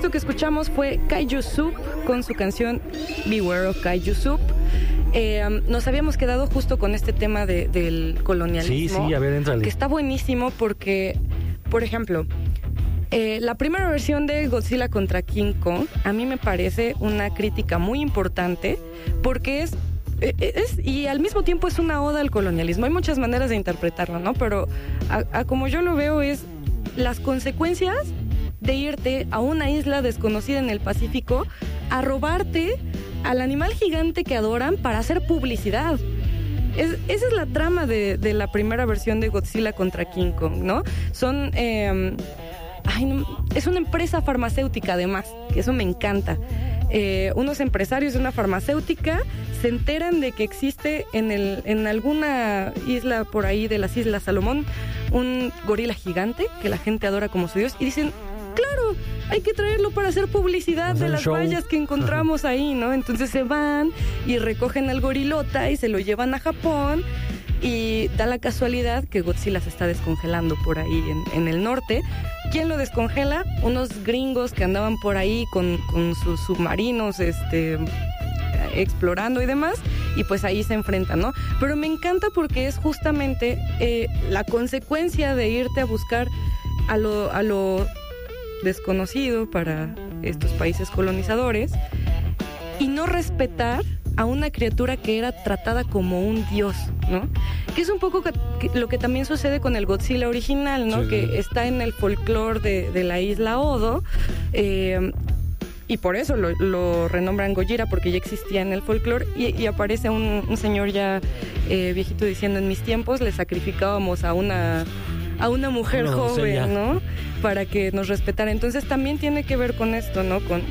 esto que escuchamos fue Kaiju Soup con su canción Beware of Kaiju Soup. Nos habíamos quedado justo con este tema del colonialismo. Sí, a ver, éntrale. Que está buenísimo porque, por ejemplo, la primera versión de Godzilla contra King Kong a mí me parece una crítica muy importante porque es y al mismo tiempo es una oda al colonialismo. Hay muchas maneras de interpretarlo, ¿no? Pero como yo lo veo es las consecuencias de irte a una isla desconocida en el Pacífico a robarte al animal gigante que adoran para hacer publicidad. Esa es la trama de la primera versión de Godzilla contra King Kong, ¿no? Es una empresa farmacéutica además, que eso me encanta. Unos empresarios de una farmacéutica se enteran de que existe en alguna isla por ahí de las Islas Salomón un gorila gigante que la gente adora como su dios y dicen, claro, hay que traerlo para hacer publicidad de las vallas que encontramos ahí, ¿no? Entonces se van y recogen al gorilota y se lo llevan a Japón y da la casualidad que Godzilla se está descongelando por ahí en el norte. ¿Quién lo descongela? Unos gringos que andaban por ahí con sus submarinos, explorando y demás, y pues ahí se enfrentan, ¿no? Pero me encanta porque es justamente la consecuencia de irte a buscar a lo desconocido para estos países colonizadores y no respetar a una criatura que era tratada como un dios, ¿no? Que es un poco lo que también sucede con el Godzilla original, ¿no? Sí. Que está en el folclore de la isla Odo, y por eso lo renombran Gojira, porque ya existía en el folclore, y aparece un señor ya viejito diciendo, en mis tiempos le sacrificábamos a una mujer joven, ¿no? Para que nos respetara. Entonces también tiene que ver con esto, ¿no? Con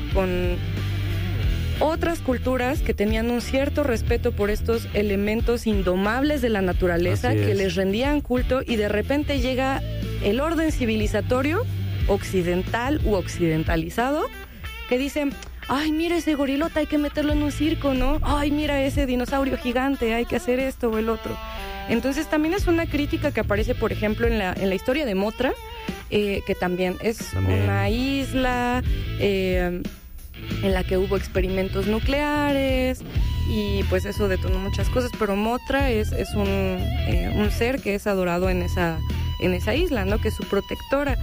otras culturas que tenían un cierto respeto por estos elementos indomables de la naturaleza, que les rendían culto, y de repente llega el orden civilizatorio occidental u occidentalizado que dicen, ay, mira ese gorilota, hay que meterlo en un circo, ¿no? Ay, mira ese dinosaurio gigante, hay que hacer esto o el otro. Entonces también es una crítica que aparece, por ejemplo, en la historia de Mothra, que también es una isla en la que hubo experimentos nucleares y pues eso detonó muchas cosas, pero Mothra es un ser que es adorado en esa isla, ¿no? Que es su protectora.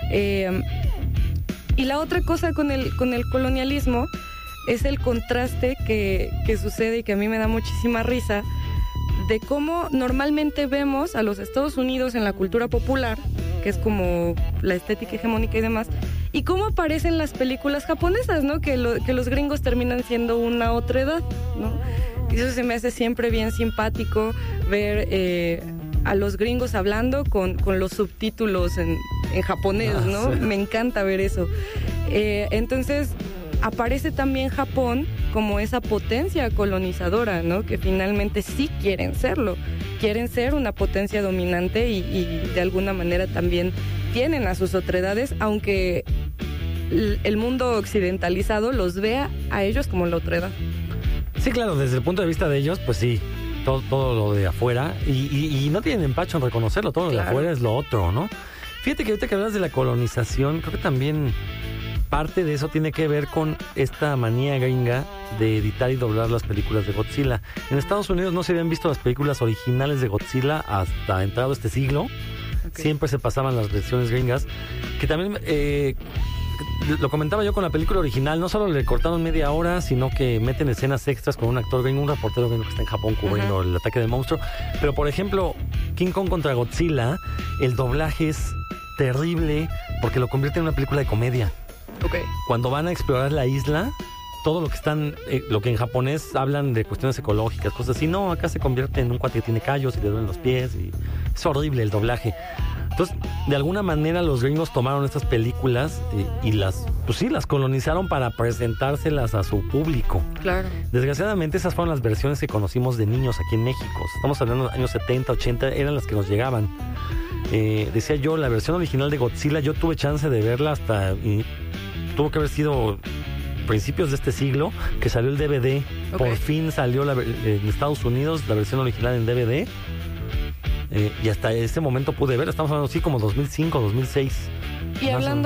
Y la otra cosa con el colonialismo es el contraste que sucede y que a mí me da muchísima risa, de cómo normalmente vemos a los Estados Unidos en la cultura popular, que es como la estética hegemónica y demás, y cómo aparecen las películas japonesas, ¿no? Que los gringos terminan siendo una otra edad, ¿no? Y eso se me hace siempre bien simpático, ver a los gringos hablando con los subtítulos en japonés, ¿no? Sí. Me encanta ver eso. Entonces aparece también Japón como esa potencia colonizadora, ¿no? Que finalmente sí quieren serlo. Quieren ser una potencia dominante y de alguna manera también tienen a sus otredades, aunque el mundo occidentalizado los vea a ellos como la otredad. Sí, claro, desde el punto de vista de ellos, pues sí, todo lo de afuera, y no tienen empacho en reconocerlo, todo lo de afuera es lo otro, ¿no? Fíjate que ahorita que hablas de la colonización, creo que también parte de eso tiene que ver con esta manía gringa de editar y doblar las películas de Godzilla. En Estados Unidos no se habían visto las películas originales de Godzilla hasta entrado este siglo. Okay. Siempre se pasaban las versiones gringas, que también lo comentaba yo con la película original, no solo le cortaron media hora, sino que meten escenas extras con un actor gringo, un reportero gringo que está en Japón cubriendo el ataque del monstruo. Pero por ejemplo, King Kong contra Godzilla, el doblaje es terrible porque lo convierte en una película de comedia. Okay. Cuando van a explorar la isla, todo lo que lo que en japonés hablan de cuestiones ecológicas, cosas así, no, acá se convierte en un cuate que tiene callos y le duelen los pies, y es horrible el doblaje. Entonces, de alguna manera los gringos tomaron estas películas y las colonizaron para presentárselas a su público. Claro. Desgraciadamente esas fueron las versiones que conocimos de niños aquí en México. Estamos hablando de años 70, 80, eran las que nos llegaban. Decía yo, la versión original de Godzilla, yo tuve chance de verla tuvo que haber sido principios de este siglo, que salió el DVD. Okay. Por fin salió en Estados Unidos la versión original en DVD. Y hasta ese momento pude ver, estamos hablando así como 2005, 2006. Y hablando